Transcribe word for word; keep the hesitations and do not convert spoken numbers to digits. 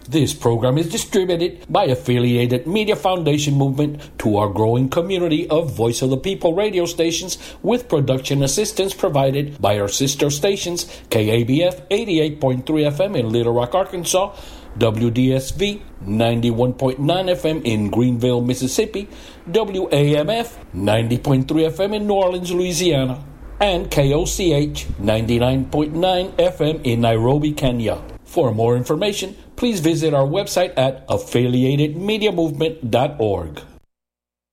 This program is distributed by Affiliated Media Foundation Movement to our growing community of Voice of the People radio stations, with production assistance provided by our sister stations, K A B F eighty-eight point three F M in Little Rock, Arkansas, W D S V ninety-one point nine F M in Greenville, Mississippi, W A M F ninety point three F M in New Orleans, Louisiana, and K O C H ninety-nine point nine F M in Nairobi, Kenya. For more information, please visit our website at affiliated media movement dot org.